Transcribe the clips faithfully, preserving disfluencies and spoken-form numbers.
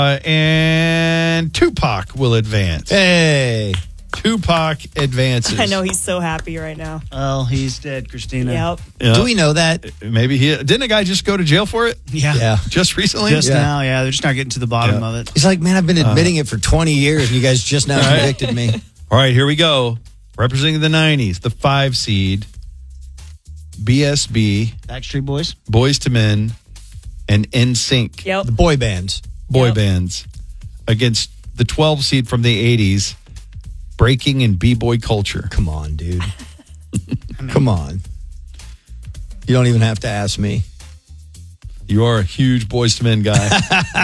Uh, and Tupac will advance. Hey. Tupac advances. I know he's so happy right now. Well, he's dead, Christina. Yep. Yeah. Do we know that? Maybe he didn't a guy just go to jail for it? Yeah. Yeah. Just recently? Just Yeah. now, yeah. They're just not getting to the bottom Yeah. of it. He's like, man, I've been admitting it for twenty years, and you guys just now right. convicted me. All right, here we go. Representing the nineties, the five seed, B S B, Backstreet Boys. Boys to Men, and N Sync. Yep. The boy bands. Boy Yep. bands against the twelve seed from the eighties, Breaking and B-Boy Culture. Come on, dude. Come on. You don't even have to ask me. You are a huge Boys to Men guy.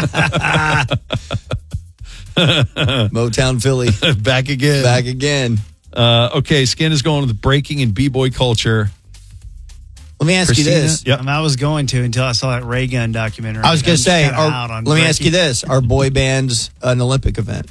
Motown Philly. Back again. Back again. Uh, okay, Skin is going with Breaking and B-Boy Culture. Let me ask Christina? you this. Yep. Um, I was going to until I saw that Ray Gun documentary. I was going I'm to say, just kinda are- out on let me ask you breaking. this. Are boy bands an Olympic event?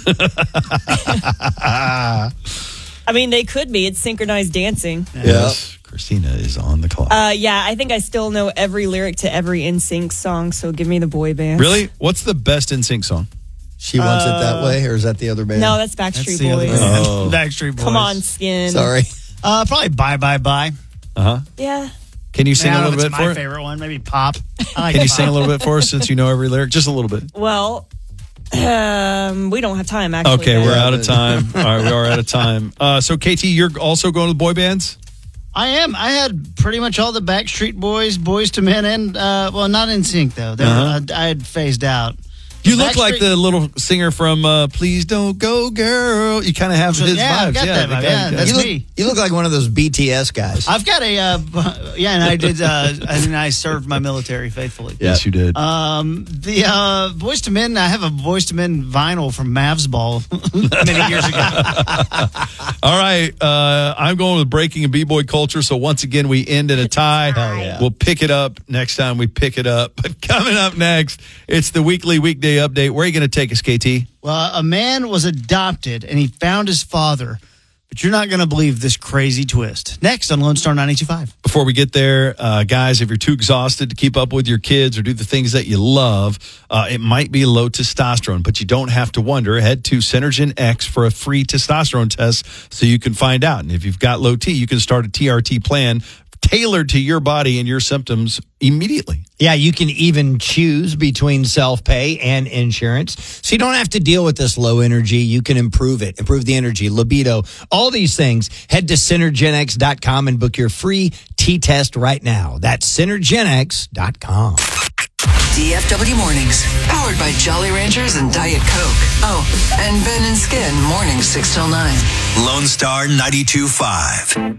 I mean, they could be. It's synchronized dancing. Yes, Christina is on the clock. Uh, yeah, I think I still know every lyric to every N Sync song, so give me the boy band. Really? What's the best N Sync song? She wants it that way, or is that the other band? No, that's That's Backstreet the other Boys. band. Oh. Backstreet Boys. Come on, Skin. Sorry. Uh, probably Bye Bye Bye. Uh-huh. Yeah. Can you sing I a don't little know if bit it's my for it? favorite one. Maybe Pop. I like Can you Pop. sing a little bit for us since you know every lyric? Just a little bit. Well, um, we don't have time, actually. Okay, guys. we're out of time. All right, we are out of time. Uh, so, K T, you're also going with boy bands? I am. I had pretty much all the Backstreet Boys, Boys to Men, and, uh, well, not in sync, though. They were- Uh-huh. I, I had phased out. You look like Backstreet- the little singer from uh, Please Don't Go Girl. You kind of have his Yeah, I've vibes. got that the vibe. guy- Yeah, that's you, look, me. you look like one of those B T S guys. I've got a, uh, yeah, and I did, uh, and I served my military faithfully. Yes, you did. Um, the uh, Boys to Men, I have a Boys to Men vinyl from Mavs Ball many years ago. All right, uh, I'm going with Breaking and B-Boy Culture. So once again, we end in a tie. Hell yeah. We'll pick it up next time we pick it up. But coming up next, it's the weekly weekday update. Where are you going to take us, K T? Well, a man was adopted and he found his father, but you're not going to believe this crazy twist. Next on Lone Star ninety-two point five. Before we get there, uh, guys, if you're too exhausted to keep up with your kids or do the things that you love, uh, it might be low testosterone, but you don't have to wonder. Head to Synergen X for a free testosterone test so you can find out. And if you've got low T, you can start a T R T plan tailored to your body and your symptoms immediately. Yeah, you can even choose between self-pay and insurance. So you don't have to deal with this low energy. You can improve it, improve the energy, libido, all these things. Head to Synergen X dot com and book your free T-test right now. That's Synergen X dot com. D F W Mornings, powered by Jolly Ranchers and Diet Coke. Oh, and Ben and Skin, mornings six till nine. Lone Star ninety-two point five.